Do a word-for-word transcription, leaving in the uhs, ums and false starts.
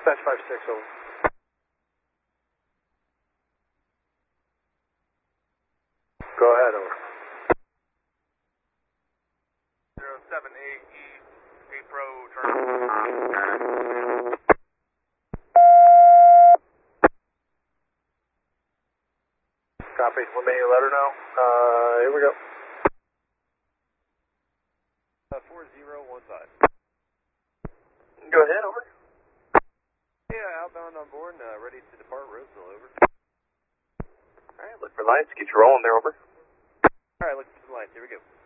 Dispatch five six, over. Go ahead, over. zero seven eight E, A Pro, turn. Copy. What may you let her know? Uh, here we go. Uh, four zero one five. Go ahead, over. Yeah, outbound on board and uh, ready to depart. Roseville, over. Alright, look for lights. Get you rolling there, over. Alright, looking for the lights. Here we go.